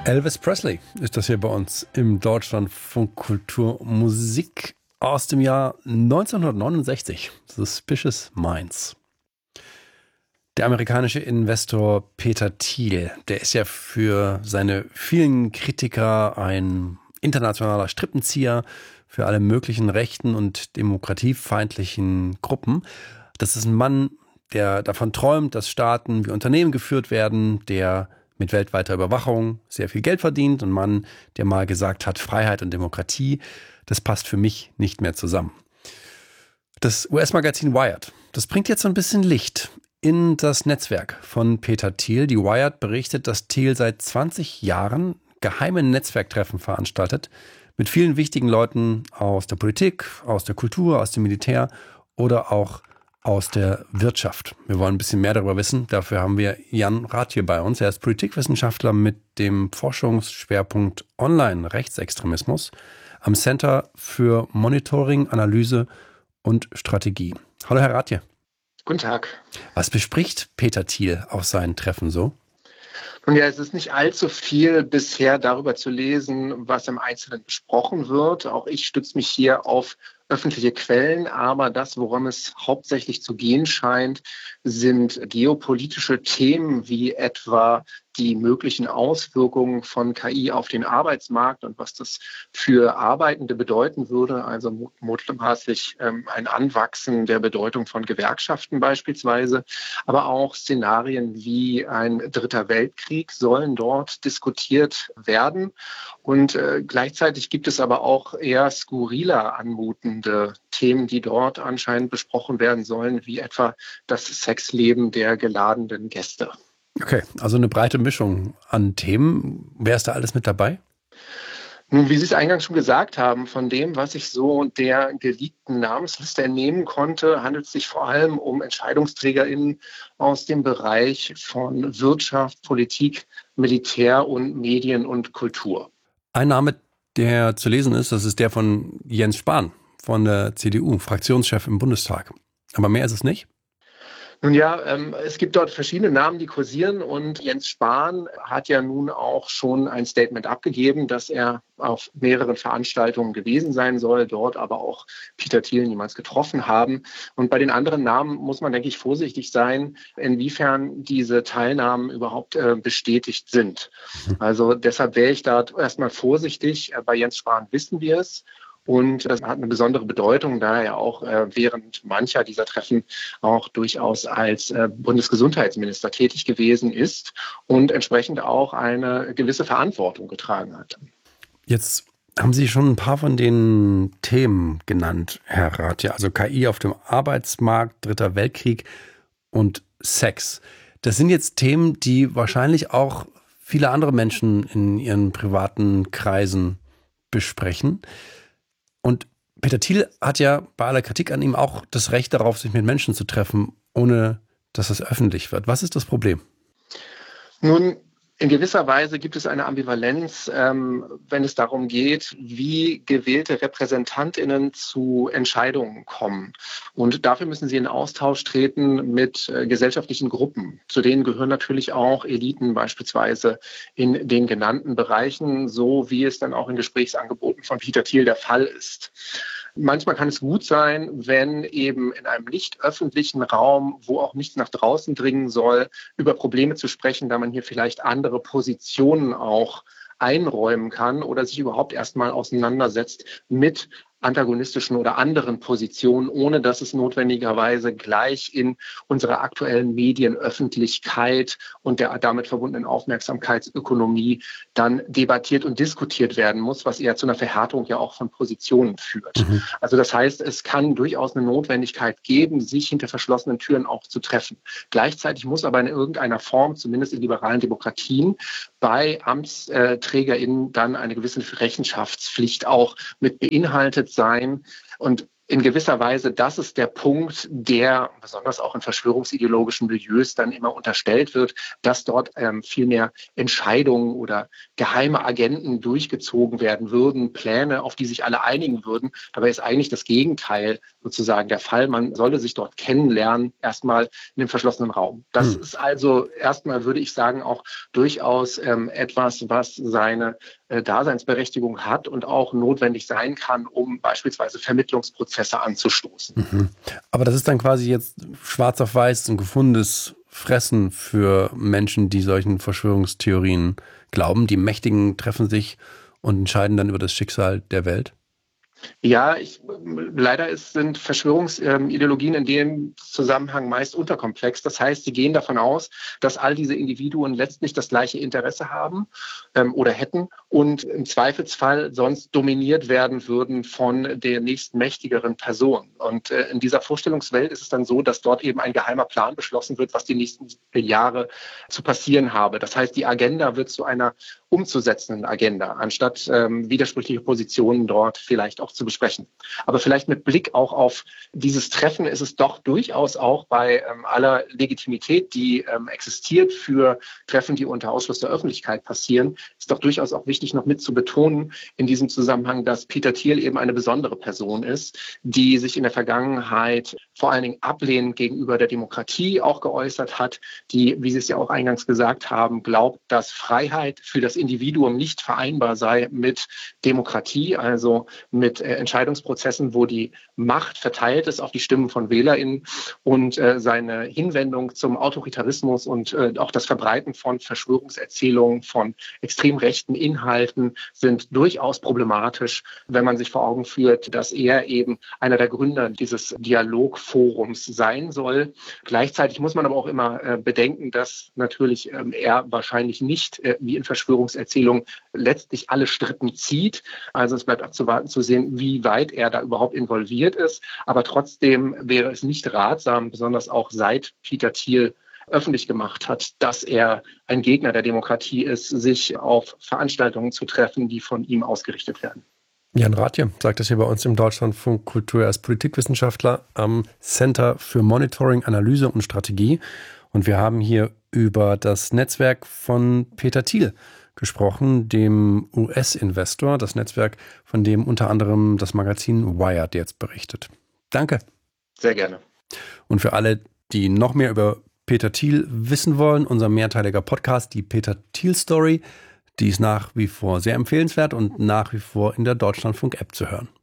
Elvis Presley ist das hier bei uns im Deutschlandfunk Kultur Musik aus dem Jahr 1969. Suspicious Minds. Der amerikanische Investor Peter Thiel, der ist ja für seine vielen Kritiker ein internationaler Strippenzieher für alle möglichen rechten und demokratiefeindlichen Gruppen. Das ist ein Mann, der davon träumt, dass Staaten wie Unternehmen geführt werden, der mit weltweiter Überwachung sehr viel Geld verdient. Ein Mann, der mal gesagt hat, Freiheit und Demokratie, das passt für mich nicht mehr zusammen. Das US-Magazin Wired, das bringt jetzt so ein bisschen Licht in das Netzwerk von Peter Thiel. Die Wired berichtet, dass Thiel seit 20 Jahren geheime Netzwerktreffen veranstaltet mit vielen wichtigen Leuten aus der Politik, aus der Kultur, aus dem Militär oder auch aus der Wirtschaft. Wir wollen ein bisschen mehr darüber wissen. Dafür haben wir Jan Rath hier bei uns. Er ist Politikwissenschaftler mit dem Forschungsschwerpunkt Online-Rechtsextremismus am Center für Monitoring, Analyse und Strategie. Hallo Herr Rath. Guten Tag. Was bespricht Peter Thiel auf seinen Treffen so? Nun ja, es ist nicht allzu viel bisher darüber zu lesen, was im Einzelnen besprochen wird. Auch ich stütze mich hier auf öffentliche Quellen, aber das, worum es hauptsächlich zu gehen scheint, sind geopolitische Themen wie etwa die möglichen Auswirkungen von KI auf den Arbeitsmarkt und was das für Arbeitende bedeuten würde, also mutmaßlich ein Anwachsen der Bedeutung von Gewerkschaften beispielsweise, aber auch Szenarien wie ein Dritter Weltkrieg sollen dort diskutiert werden. Und gleichzeitig gibt es aber auch eher skurriler anmutende Themen, die dort anscheinend besprochen werden sollen, wie etwa das Sexleben der geladenen Gäste. Okay, also eine breite Mischung an Themen. Wer ist da alles mit dabei? Nun, wie Sie es eingangs schon gesagt haben, von dem, was ich so der geleakten Namensliste entnehmen konnte, handelt es sich vor allem um EntscheidungsträgerInnen aus dem Bereich von Wirtschaft, Politik, Militär und Medien und Kultur. Ein Name, der zu lesen ist, das ist der von Jens Spahn von der CDU, Fraktionschef im Bundestag. Aber mehr ist es nicht? Nun ja, es gibt dort verschiedene Namen, die kursieren und Jens Spahn hat ja nun auch schon ein Statement abgegeben, dass er auf mehreren Veranstaltungen gewesen sein soll, dort aber auch Peter Thiel niemals getroffen haben. Und bei den anderen Namen muss man, denke ich, vorsichtig sein, inwiefern diese Teilnahmen überhaupt bestätigt sind. Also deshalb wäre ich da erstmal vorsichtig. Bei Jens Spahn wissen wir es. Und das hat eine besondere Bedeutung, da er auch während mancher dieser Treffen auch durchaus als Bundesgesundheitsminister tätig gewesen ist und entsprechend auch eine gewisse Verantwortung getragen hat. Jetzt haben Sie schon ein paar von den Themen genannt, Herr Rath. Ja, also KI auf dem Arbeitsmarkt, Dritter Weltkrieg und Sex. Das sind jetzt Themen, die wahrscheinlich auch viele andere Menschen in ihren privaten Kreisen besprechen. Und Peter Thiel hat ja bei aller Kritik an ihm auch das Recht darauf, sich mit Menschen zu treffen, ohne dass es öffentlich wird. Was ist das Problem? Nun, in gewisser Weise gibt es eine Ambivalenz, wenn es darum geht, wie gewählte RepräsentantInnen zu Entscheidungen kommen. Und dafür müssen sie in Austausch treten mit gesellschaftlichen Gruppen. Zu denen gehören natürlich auch Eliten beispielsweise in den genannten Bereichen, so wie es dann auch in Gesprächsangeboten von Peter Thiel der Fall ist. Manchmal kann es gut sein, wenn eben in einem nicht öffentlichen Raum, wo auch nichts nach draußen dringen soll, über Probleme zu sprechen, da man hier vielleicht andere Positionen auch einräumen kann oder sich überhaupt erstmal auseinandersetzt mit antagonistischen oder anderen Positionen, ohne dass es notwendigerweise gleich in unserer aktuellen Medienöffentlichkeit und der damit verbundenen Aufmerksamkeitsökonomie dann debattiert und diskutiert werden muss, was eher zu einer Verhärtung ja auch von Positionen führt. Also das heißt, es kann durchaus eine Notwendigkeit geben, sich hinter verschlossenen Türen auch zu treffen. Gleichzeitig muss aber in irgendeiner Form, zumindest in liberalen Demokratien, bei AmtsträgerInnen dann eine gewisse Rechenschaftspflicht auch mit beinhaltet sein. Und in gewisser Weise, das ist der Punkt, der besonders auch in verschwörungsideologischen Milieus dann immer unterstellt wird, dass dort viel mehr Entscheidungen oder geheime Agenten durchgezogen werden würden, Pläne, auf die sich alle einigen würden. Dabei ist eigentlich das Gegenteil sozusagen der Fall. Man solle sich dort kennenlernen, erstmal in dem verschlossenen Raum. Das ist also erstmal, würde ich sagen, auch durchaus etwas, was seine Daseinsberechtigung hat und auch notwendig sein kann, um beispielsweise Vermittlungsprozesse anzustoßen. Aber das ist dann quasi jetzt schwarz auf weiß ein gefundenes Fressen für Menschen, die solchen Verschwörungstheorien glauben. Die Mächtigen treffen sich und entscheiden dann über das Schicksal der Welt. Ja, leider sind Verschwörungsideologien in dem Zusammenhang meist unterkomplex. Das heißt, sie gehen davon aus, dass all diese Individuen letztlich das gleiche Interesse haben oder hätten und im Zweifelsfall sonst dominiert werden würden von der nächstmächtigeren Person. Und in dieser Vorstellungswelt ist es dann so, dass dort eben ein geheimer Plan beschlossen wird, was die nächsten Jahre zu passieren habe. Das heißt, die Agenda wird zu einer umzusetzenden Agenda, anstatt widersprüchliche Positionen dort vielleicht auch zu besprechen. Aber vielleicht mit Blick auch auf dieses Treffen ist es doch durchaus auch bei aller Legitimität, die existiert für Treffen, die unter Ausschluss der Öffentlichkeit passieren, ist doch durchaus auch wichtig, noch mit zu betonen in diesem Zusammenhang, dass Peter Thiel eben eine besondere Person ist, die sich in der Vergangenheit vor allen Dingen ablehnend gegenüber der Demokratie auch geäußert hat, die, wie Sie es ja auch eingangs gesagt haben, glaubt, dass Freiheit für das Individuum nicht vereinbar sei mit Demokratie, also mit Entscheidungsprozessen, wo die Macht verteilt ist auf die Stimmen von WählerInnen und seine Hinwendung zum Autoritarismus und auch das Verbreiten von Verschwörungserzählungen, von extrem rechten Inhalten sind durchaus problematisch, wenn man sich vor Augen führt, dass er eben einer der Gründer dieses Dialogforums sein soll. Gleichzeitig muss man aber auch immer bedenken, dass natürlich er wahrscheinlich nicht wie in Verschwörungserzählungen letztlich alle Strippen zieht. Also es bleibt abzuwarten zu sehen, wie weit er da überhaupt involviert ist. Aber trotzdem wäre es nicht ratsam, besonders auch seit Peter Thiel öffentlich gemacht hat, dass er ein Gegner der Demokratie ist, sich auf Veranstaltungen zu treffen, die von ihm ausgerichtet werden. Jan Rathje sagt das hier bei uns im Deutschlandfunk Kultur. Er ist Politikwissenschaftler am Center für Monitoring, Analyse und Strategie. Und wir haben hier über das Netzwerk von Peter Thiel gesprochen, dem US-Investor, das Netzwerk, von dem unter anderem das Magazin Wired jetzt berichtet. Danke. Sehr gerne. Und für alle, die noch mehr über Peter Thiel wissen wollen, unser mehrteiliger Podcast, die Peter Thiel Story, die ist nach wie vor sehr empfehlenswert und nach wie vor in der Deutschlandfunk-App zu hören.